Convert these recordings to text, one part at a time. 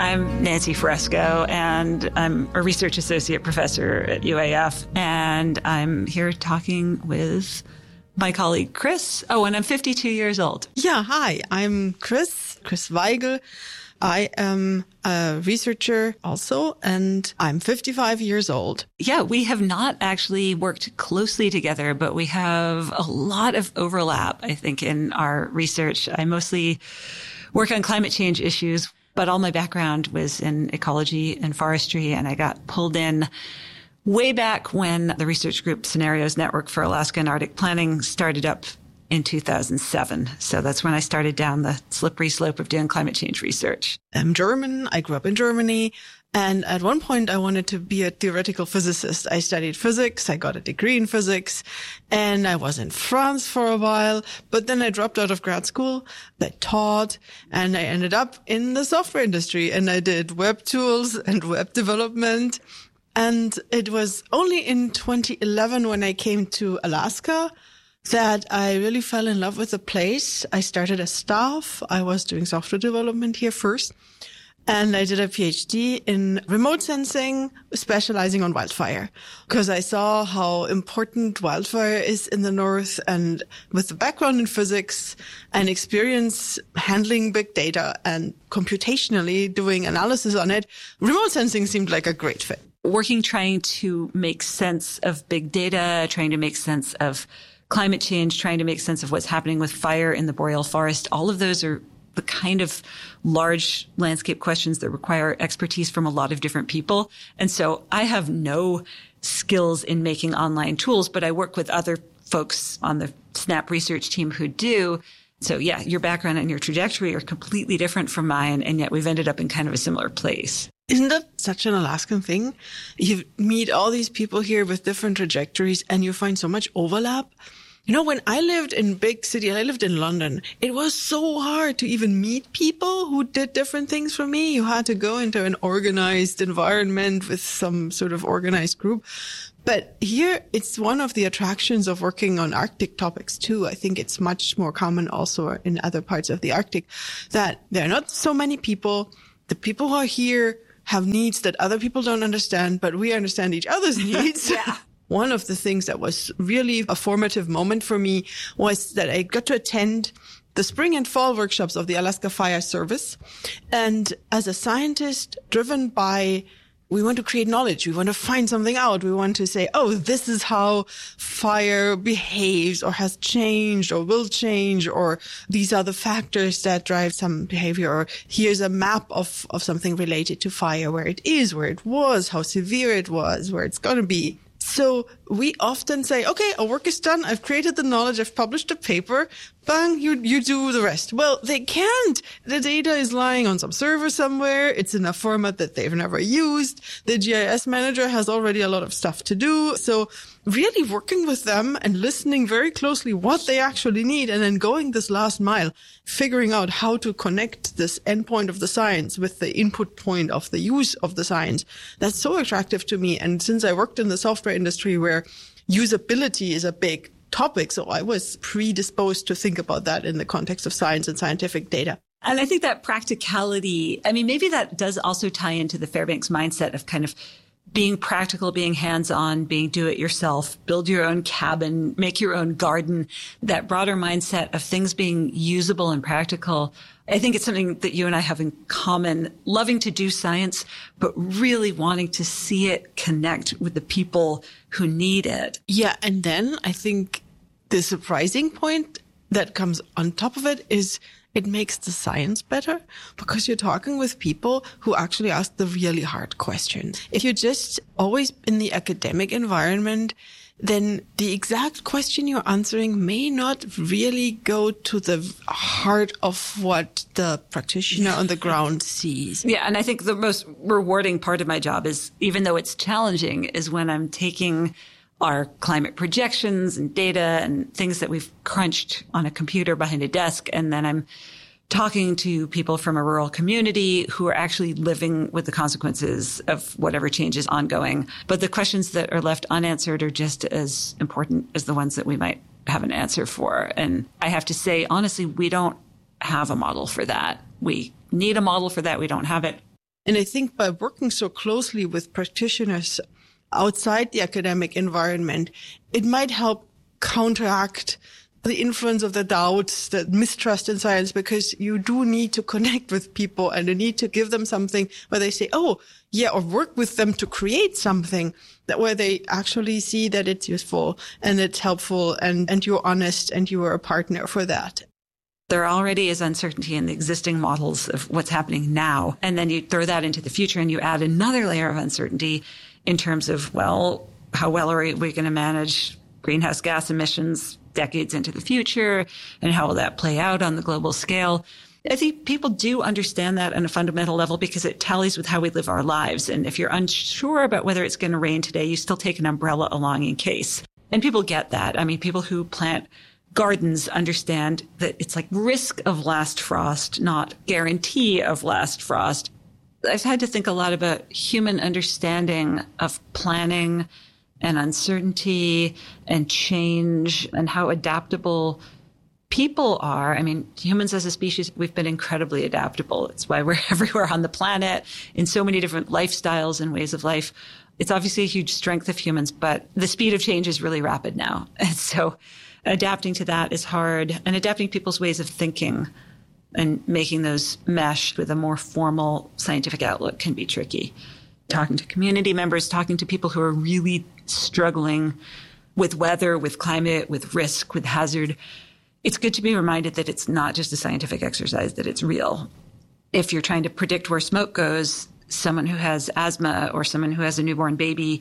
I'm Nancy Fresco, and I'm a research associate professor at UAF, and I'm here talking with my colleague, Chris. Oh, and I'm 52 years old. Yeah, hi, I'm Chris Weigel. I am a researcher also, and I'm 55 years old. Yeah, we have not actually worked closely together, but we have a lot of overlap, I think, in our research. I mostly work on climate change issues, but all my background was in ecology and forestry, and I got pulled in way back when the research group Scenarios Network for Alaska and Arctic Planning started up in 2007. So that's when I started down the slippery slope of doing climate change research. I'm German. I grew up in Germany. And at one point, I wanted to be a theoretical physicist. I studied physics. I got a degree in physics. And I was in France for a while. But then I dropped out of grad school. I taught. And I ended up in the software industry. And I did web tools and web development. And it was only in 2011 when I came to Alaska that I really fell in love with the place. I started as staff. I was doing software development here first. And I did a PhD in remote sensing, specializing on wildfire, because I saw how important wildfire is in the north. And with the background in physics and experience handling big data and computationally doing analysis on it, remote sensing seemed like a great fit. Working, trying to make sense of big data, trying to make sense of climate change, trying to make sense of what's happening with fire in the boreal forest. All of those are the kind of large landscape questions that require expertise from a lot of different people. And so I have no skills in making online tools, but I work with other folks on the SNAP research team who do. So yeah, your background and your trajectory are completely different from mine, and yet we've ended up in kind of a similar place. Isn't that such an Alaskan thing? You meet all these people here with different trajectories and you find so much overlap. You know, when I lived in big city, I lived in London, it was so hard to even meet people who did different things from me. You had to go into an organized environment with some sort of organized group. But here, it's one of the attractions of working on Arctic topics too. I think it's much more common also in other parts of the Arctic that there are not so many people. The people who are here have needs that other people don't understand, but we understand each other's needs. Yeah. One of the things that was really a formative moment for me was that I got to attend the spring and fall workshops of the Alaska Fire Service. And as a scientist driven by, we want to create knowledge. We want to find something out. We want to say, oh, this is how fire behaves or has changed or will change, or these are the factors that drive some behavior, or here's a map of something related to fire, where it is, where it was, how severe it was, where it's going to be. So we often say, okay, our work is done. I've created the knowledge. I've published a paper. Bang, you do the rest. Well, they can't. The data is lying on some server somewhere. It's in a format that they've never used. The GIS manager has already a lot of stuff to do. So really working with them and listening very closely what they actually need, and then going this last mile, figuring out how to connect this endpoint of the science with the input point of the use of the science. That's so attractive to me. And since I worked in the software industry where usability is a big topic, so I was predisposed to think about that in the context of science and scientific data. And I think that practicality, I mean, maybe that does also tie into the Fairbanks mindset of kind of being practical, being hands-on, being do-it-yourself, build your own cabin, make your own garden, that broader mindset of things being usable and practical. I think it's something that you and I have in common, loving to do science, but really wanting to see it connect with the people who need it. Yeah, and then I think the surprising point that comes on top of it is it makes the science better, because you're talking with people who actually ask the really hard questions. If you're just always in the academic environment, then the exact question you're answering may not really go to the heart of what the practitioner on the ground sees. Yeah, and I think the most rewarding part of my job is, even though it's challenging, is when I'm taking our climate projections and data and things that we've crunched on a computer behind a desk, and then I'm talking to people from a rural community who are actually living with the consequences of whatever change is ongoing. But the questions that are left unanswered are just as important as the ones that we might have an answer for. And I have to say, honestly, we don't have a model for that. We need a model for that. We don't have it. And I think by working so closely with practitioners outside the academic environment, it might help counteract the influence of the doubts, the mistrust in science, because you do need to connect with people and you need to give them something where they say, oh, yeah, or work with them to create something that where they actually see that it's useful and it's helpful and you're honest and you are a partner for that. There already is uncertainty in the existing models of what's happening now. And then you throw that into the future and you add another layer of uncertainty in terms of, well, how well are we going to manage greenhouse gas emissions decades into the future, and how will that play out on the global scale? I think people do understand that on a fundamental level because it tallies with how we live our lives. And if you're unsure about whether it's going to rain today, you still take an umbrella along in case. And people get that. I mean, people who plant gardens understand that it's like risk of last frost, not guarantee of last frost. I've had to think a lot about human understanding of planning and uncertainty and change and how adaptable people are. I mean, humans as a species, we've been incredibly adaptable. It's why we're everywhere on the planet in so many different lifestyles and ways of life. It's obviously a huge strength of humans, but the speed of change is really rapid now. And so adapting to that is hard, and adapting people's ways of thinking and making those mesh with a more formal scientific outlook can be tricky. Talking to community members, talking to people who are really struggling with weather, with climate, with risk, with hazard. It's good to be reminded that it's not just a scientific exercise, that it's real. If you're trying to predict where smoke goes, someone who has asthma or someone who has a newborn baby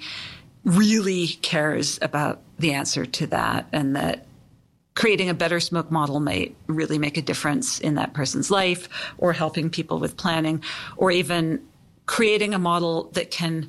really cares about the answer to that, and that creating a better smoke model might really make a difference in that person's life, or helping people with planning, or even creating a model that can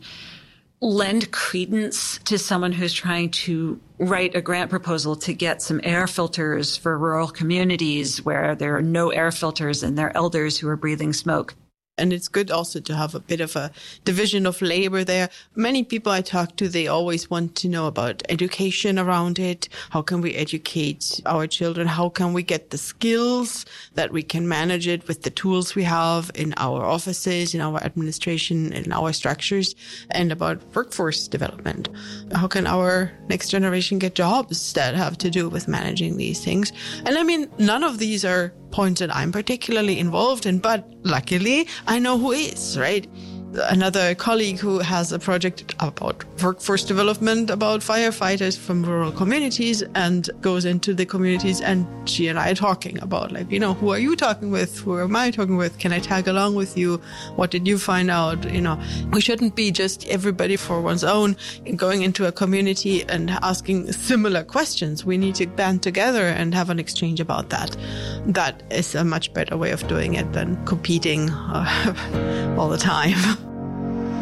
lend credence to someone who's trying to write a grant proposal to get some air filters for rural communities where there are no air filters and there are elders who are breathing smoke. And it's good also to have a bit of a division of labor there. Many people I talk to, they always want to know about education around it. How can we educate our children? How can we get the skills that we can manage it with the tools we have in our offices, in our administration, in our structures, and about workforce development? How can our next generation get jobs that have to do with managing these things? And I mean, none of these are points that I'm particularly involved in, but luckily I know who is, right? Another colleague who has a project about workforce development, about firefighters from rural communities, and goes into the communities, and she and I are talking about, like, you know, who are you talking with? Who am I talking with? Can I tag along with you? What did you find out? You know, we shouldn't be just everybody for one's own going into a community and asking similar questions. We need to band together and have an exchange about that. That is a much better way of doing it than competing all the time.